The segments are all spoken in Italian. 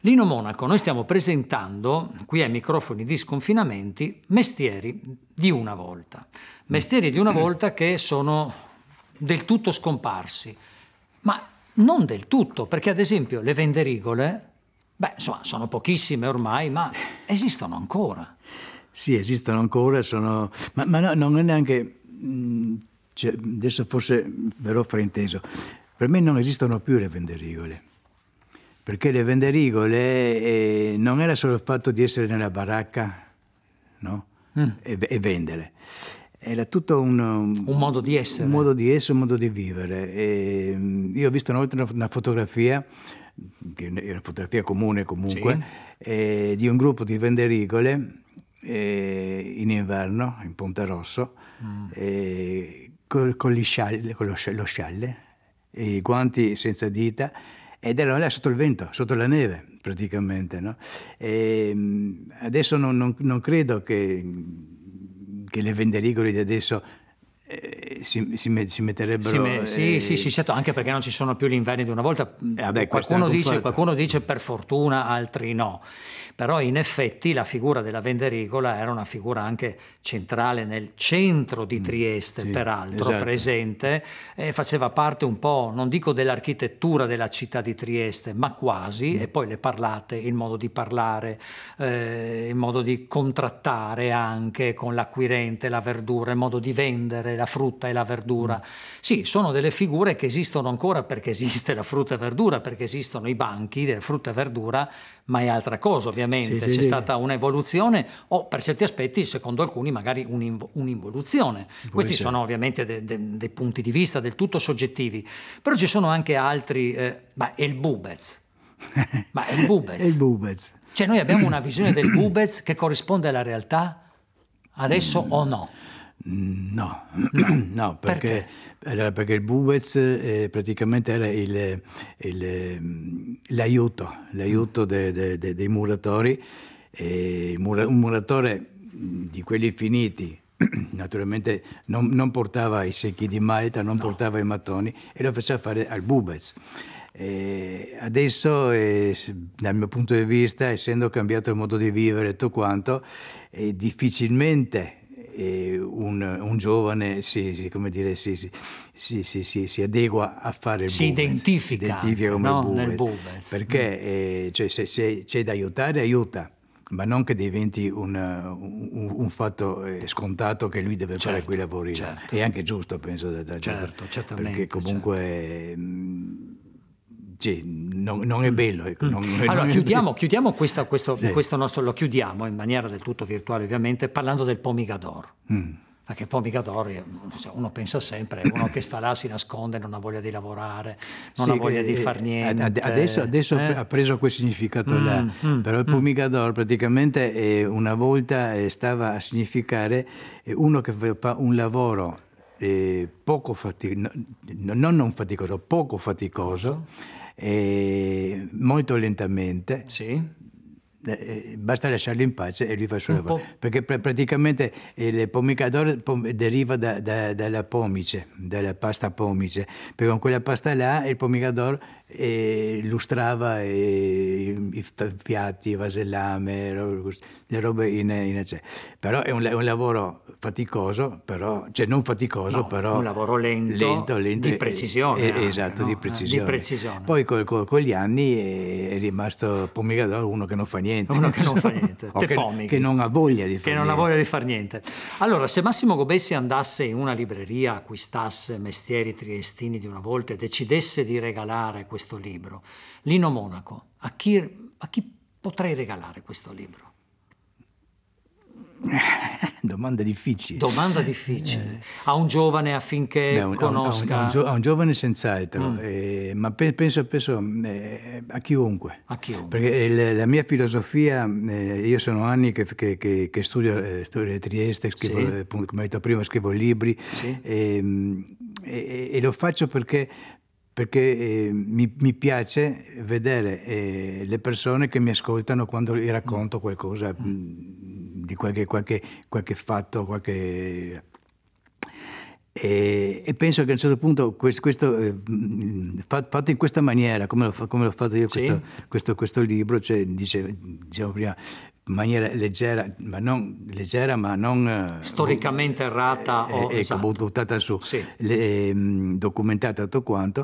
Lino Monaco, noi stiamo presentando qui ai microfoni di Sconfinamenti Mestieri di una volta. Mestieri di una volta che sono del tutto scomparsi, ma non del tutto, perché ad esempio le venderigole, insomma, sono pochissime ormai, ma esistono ancora. Sì, esistono ancora, ma no, non è neanche, cioè, adesso forse verrò frainteso, per me non esistono più le venderigole. Perché le venderigole non era solo il fatto di essere nella baracca, no? E vendere. Era tutto un modo di essere. Un modo di essere, un modo di vivere. Io ho visto una volta una fotografia, che è una fotografia comune comunque, sì, di un gruppo di venderigole in inverno, in Ponte Rosso, con gli scialli, con lo scialle, e i guanti senza dita, ed erano là sotto il vento, sotto la neve praticamente, no? Adesso non credo che le venderigole di adesso si metterebbero... Sì, certo, anche perché non ci sono più gli inverni di una volta. Qualcuno dice per fortuna, altri no. Però in effetti la figura della venderigola era una figura anche centrale nel centro di Trieste, sì, peraltro, esatto, presente, e faceva parte un po', non dico dell'architettura della città di Trieste, ma quasi, e poi le parlate, il modo di parlare, il modo di contrattare anche con l'acquirente, la verdura, il modo di vendere la frutta e la verdura. Sì, sono delle figure che esistono ancora perché esiste la frutta e verdura, perché esistono i banchi della frutta e verdura, ma è altra cosa ovviamente. C'è stata un'evoluzione o per certi aspetti, secondo alcuni, magari un'involuzione. Questi sono ovviamente dei punti di vista del tutto soggettivi, però ci sono anche altri, il Bubez. Ma è il Bubez. È il Bubez. Cioè noi abbiamo una visione del Bubez che corrisponde alla realtà adesso o no? No, perché il Bubez praticamente era l'aiuto dei muratori, un muratore di quelli finiti naturalmente non portava i secchi di malta, non portava i mattoni e lo faceva fare al Bubez. Adesso, dal mio punto di vista, essendo cambiato il modo di vivere e tutto quanto, difficilmente un giovane si adegua a fare il Bubez. Si identifica come no? il Bubez. Nel Bubez. Perché se c'è da aiutare, aiuta, ma non che diventi un fatto scontato che lui deve fare quei lavori. Certo. È anche giusto, penso. Certamente. Perché comunque... Sì, non è bello. Allora, chiudiamo questo nostro, lo chiudiamo in maniera del tutto virtuale ovviamente, parlando del Pomigador. Perché Pomigador, uno pensa sempre, è uno che sta là, si nasconde, non ha voglia di lavorare, non ha voglia di far niente. Adesso ha preso quel significato là, però il Pomigador praticamente una volta stava a significare uno che fa un lavoro poco faticoso, non faticoso, poco faticoso, molto lentamente. Sì. Basta lasciarlo in pace e lui fa il suo lavoro. Perché praticamente il Pomigador deriva dalla pomice, dalla pasta pomice, perché con quella pasta là il Pomigador lustrava i piatti, vasellame, le robe in però è un lavoro faticoso, però, cioè non faticoso, però un lavoro lento di precisione. Esatto, no? di precisione. Poi con gli anni è rimasto Pomigador uno che non fa niente. Uno che non fa niente. che non ha voglia di fare niente. Che non ha voglia di far niente. Allora, se Massimo Gobessi andasse in una libreria, acquistasse Mestieri triestini di una volta e decidesse di regalare questo libro, Lino Monaco, a chi potrei regalare questo libro? Domanda difficile. A un giovane affinché conosca... A un giovane senz'altro, ma penso a chiunque. Perché la mia filosofia, io sono anni che studio storia di Trieste, scrivo, come ho detto prima, scrivo libri, e lo faccio perché mi piace vedere le persone che mi ascoltano quando gli racconto qualcosa di qualche fatto, E penso che a un certo punto questo fatto in questa maniera, come l'ho fatto io questo libro, cioè diciamo prima, in maniera leggera, ma non storicamente errata o esatto, buttata su, documentata tutto quanto.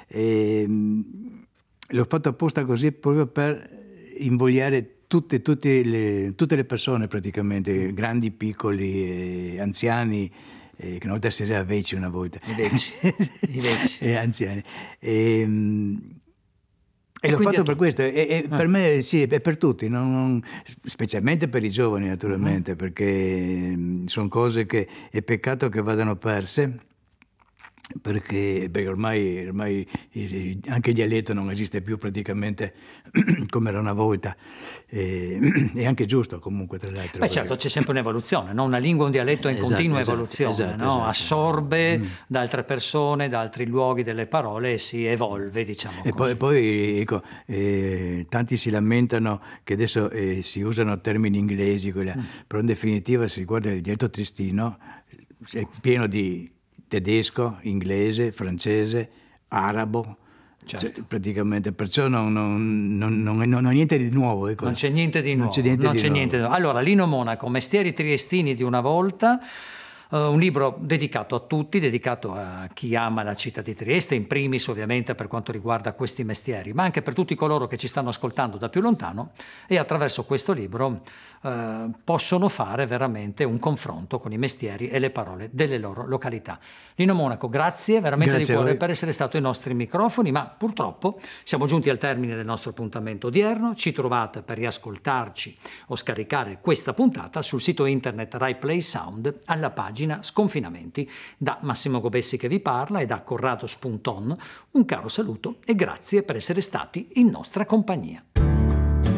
L'ho fatto apposta così proprio per invogliare tutte le persone praticamente, grandi, piccoli, anziani, che una volta si era vecchi una volta. I vecchi. E anziani. E l'ho fatto per questo, e per me sì, è per tutti, specialmente per i giovani naturalmente, perché sono cose che è peccato che vadano perse. Perché ormai anche il dialetto non esiste più praticamente come era una volta, è anche giusto comunque, tra l'altro. Beh, certo, c'è sempre un'evoluzione, no? Una lingua, un dialetto è in continua evoluzione, esatto. Assorbe da altre persone, da altri luoghi delle parole e si evolve, diciamo così. E poi ecco, tanti si lamentano che adesso si usano termini inglesi, però in definitiva se si guarda il dialetto triestino è pieno di tedesco, inglese, francese, arabo, certo. Cioè, praticamente, perciò non ho niente di nuovo. Ecco. Non c'è niente di nuovo. Allora, Lino Monaco, Mestieri triestini di una volta, un libro dedicato a tutti, dedicato a chi ama la città di Trieste, in primis ovviamente per quanto riguarda questi mestieri, ma anche per tutti coloro che ci stanno ascoltando da più lontano e attraverso questo libro possono fare veramente un confronto con i mestieri e le parole delle loro località. Lino Monaco, grazie veramente di cuore per essere stato ai nostri microfoni, ma purtroppo siamo giunti al termine del nostro appuntamento odierno. Ci trovate per riascoltarci o scaricare questa puntata sul sito internet Rai Play Sound alla pagina Sconfinamenti. Da Massimo Gobessi che vi parla e da Corrado Spunton un caro saluto e grazie per essere stati in nostra compagnia.